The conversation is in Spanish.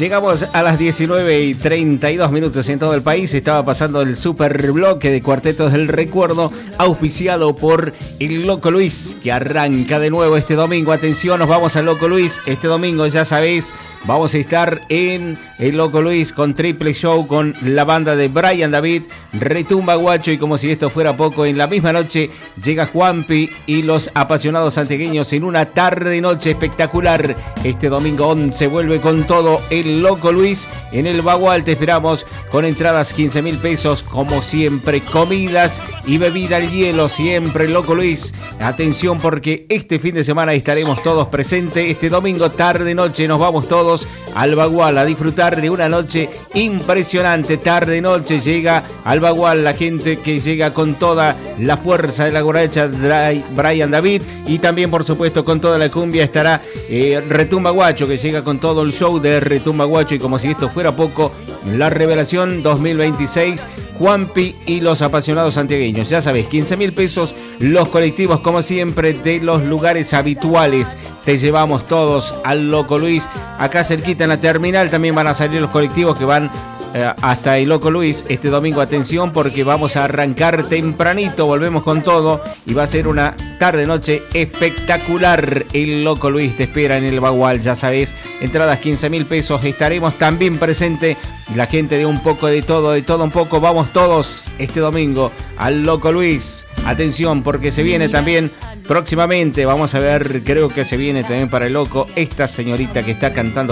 Llegamos a las 19:32 en todo el país. Estaba pasando el super bloque de Cuartetos del Recuerdo, auspiciado por el Loco Luis, que arranca de nuevo este domingo. Atención, nos vamos al Loco Luis. Este domingo, ya sabéis, vamos a estar en el Loco Luis con triple show con la banda de Brian David, Retumba Guacho, y como si esto fuera poco, en la misma noche llega Juanpi y los apasionados santiagueños en una tarde-noche espectacular. Este domingo 11 vuelve con todo el Loco Luis en el Bagual. Te esperamos con entradas 15.000 pesos, como siempre, comidas y bebida al hielo, siempre el Loco Luis. Atención, porque este fin de semana estaremos todos presentes. Este domingo tarde-noche nos vamos todos al Bagual a disfrutar de una noche impresionante. Tarde-noche llega al Bagual la gente que llega con toda la fuerza de la guaracha Brian David, y también por supuesto con toda la cumbia estará Retumba Guacho, que llega con todo el show de Retumba Guacho, y como si esto fuera poco, la revelación 2026, Juanpi y los apasionados santiagueños. Ya sabes, 15.000 pesos los colectivos, como siempre, de los lugares habituales. Te llevamos todos al Loco Luis. Acá cerquita en la terminal también van a salir los colectivos que van hasta el Loco Luis este domingo. Atención, porque vamos a arrancar tempranito, volvemos con todo y va a ser una tarde-noche espectacular. El Loco Luis te espera en el Bagual, ya sabes, entradas 15.000 pesos. Estaremos también presente la gente de un poco de todo un poco. Vamos todos este domingo al Loco Luis. Atención, porque se viene también próximamente, vamos a ver, creo que se viene también para el Loco esta señorita que está cantando